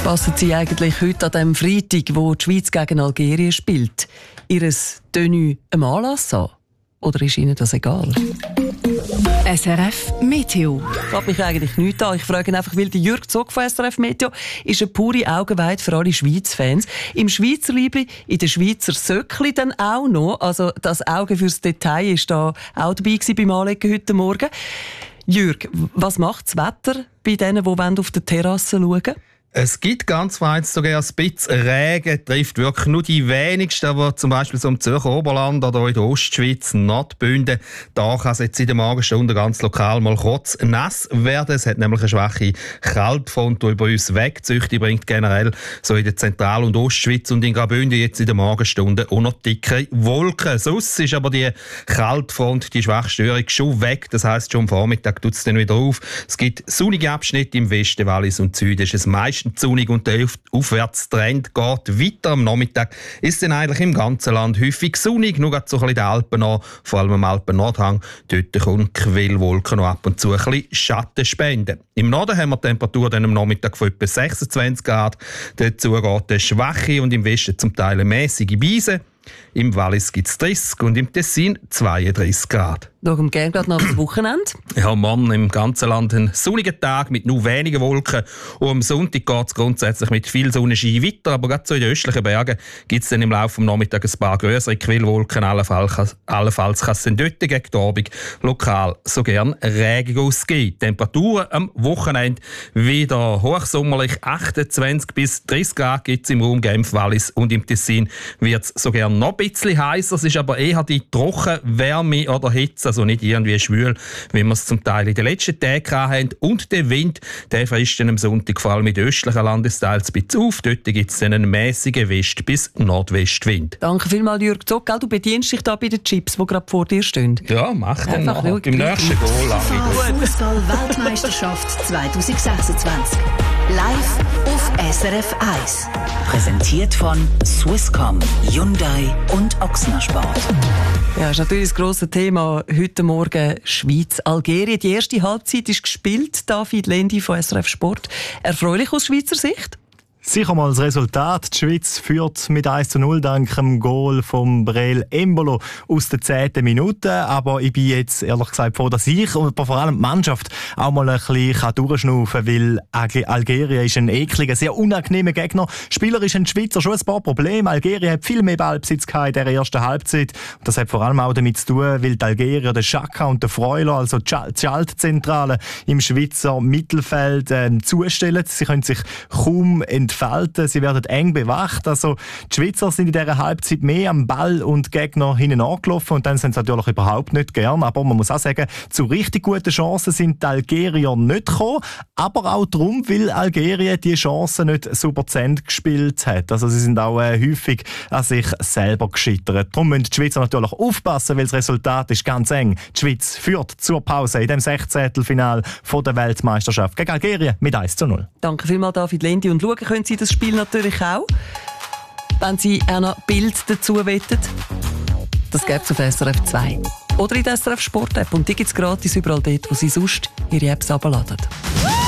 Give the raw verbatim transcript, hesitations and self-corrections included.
Passen Sie eigentlich heute an dem Freitag, wo die Schweiz gegen Algerien spielt, Ihres Tenue einem Anlass an? Oder ist Ihnen das egal? S R F Meteo. Geht mich eigentlich nichts an. Ich frage einfach, weil der Jürg Zog von S R F Meteo ist eine pure Augenweide für alle Schweiz-Fans. Im Schweizer Liebli, in den Schweizer Söckli dann auch noch. Also das Auge fürs Detail ist da auch dabei gewesen beim Anlegen heute Morgen. Jürg, was macht das Wetter bei denen, die auf der Terrasse schauen wollen? Es gibt ganz weit sogar ein bisschen Regen, trifft wirklich nur die wenigsten, aber zum Beispiel so im Zürcher Oberland oder in der Ostschweiz, Nordbünden, da kann es jetzt in der Morgenstunde ganz lokal mal kurz nass werden. Es hat nämlich eine schwache Kaltfront, die über uns wegzieht. Die bringt generell so in der Zentral- und Ostschweiz und in Graubünden jetzt in der Morgenstunde auch noch dicke Wolken. Sonst ist aber die Kaltfront, die Schwachstörung schon weg. Das heisst, schon am Vormittag tut es dann wieder auf. Es gibt sonnige Abschnitte im Westen, Wallis und Süden. Ist es meist sonnig und der Aufwärtstrend geht weiter. Am Nachmittag ist dann eigentlich im ganzen Land häufig sonnig, nur gerade so ein bisschen die Alpen an, vor allem am Alpen-Nordhang. Dort kommen Quellwolken noch ab und zu ein bisschen Schatten spenden. Im Norden haben wir die Temperatur dann am Nachmittag von etwa sechsundzwanzig Grad. Dazu geht eine schwache und im Westen zum Teil eine mäßige Brise. Im Wallis gibt es dreißig und im Tessin zweiunddreißig Grad. Schauen wir gerne noch das Wochenende. Ja, morgen im ganzen Land ein sonniger Tag mit nur wenigen Wolken. Und am Sonntag geht es grundsätzlich mit viel Sonnenschein weiter. Aber gerade so in den östlichen Bergen gibt es dann im Laufe des Nachmittags ein paar größere Quellwolken. Allenfalls, allenfalls kann es dann dort gegen die Abend lokal so gern Regen ausgeben. Temperaturen am Wochenende wieder hochsommerlich. achtundzwanzig bis dreißig Grad gibt es im Raum Genf, Wallis und im Tessin wird es so gern noch ein bisschen heißer. Es ist aber eher die Trockenwärme oder Hitze. Also nicht irgendwie schwül, wie wir es zum Teil in den letzten Tagen hatten. Und der Wind, der frisst dann am Sonntag vor allem in den östlichen Landesteilen ein bisschen auf. Dort gibt es einen mäßigen West- bis Nordwestwind. Danke vielmals, Jürg Zog. Du bedienst dich da bei den Chips, die gerade vor dir stehen. Ja, mach den Einfach nachher. Beim nächsten Goal. Fußball-Weltmeisterschaft zwanzig sechsundzwanzig. Live auf S R F eins. Präsentiert von Swisscom, Hyundai und Ochsner Sport. Ja, das ist natürlich das grosse Thema heute Morgen Schweiz-Algerien. Die erste Halbzeit ist gespielt. David Lendi von S R F Sport. Erfreulich aus Schweizer Sicht? Sicher mal das Resultat. Die Schweiz führt mit eins zu null dank dem Goal von Breel Embolo aus der zehnten Minute. Aber ich bin jetzt ehrlich gesagt froh, dass ich und vor allem die Mannschaft auch mal ein bisschen durchschnaufen kann, weil Algerien ist ein ekliger, sehr unangenehmer Gegner. Spielerisch haben die Schweizer schon ein paar Probleme. Algerien hat viel mehr Ballbesitz gehabt in dieser ersten Halbzeit. Und das hat vor allem auch damit zu tun, weil die Algerier, der Xhaka und der Freuler, also die Schaltzentrale im Schweizer Mittelfeld äh, zustellen. Sie können sich kaum entfalten. Sie werden eng bewacht. Also die Schweizer sind in dieser Halbzeit mehr am Ball und Gegner hinten angelaufen und dann sind sie natürlich überhaupt nicht gern. Aber man muss auch sagen, zu richtig guten Chancen sind die Algerier nicht gekommen. Aber auch darum, weil Algerien die Chancen nicht super zu Ende gespielt hat. Also sie sind auch äh, häufig an sich selber gescheitert. Darum müssen die Schweizer natürlich aufpassen, weil das Resultat ist ganz eng. Die Schweiz führt zur Pause in dem Sechzehntelfinale der Weltmeisterschaft gegen Algerien mit eins zu null. Danke vielmals, David Lendi. Und schauen können Sie das Spiel natürlich auch, wenn Sie auch noch Bild dazu wettet. Das gibt es auf S R F zwei. Oder in der S R F Sport App. Und die gibt es gratis überall dort, wo Sie sonst Ihre Apps herunterladen.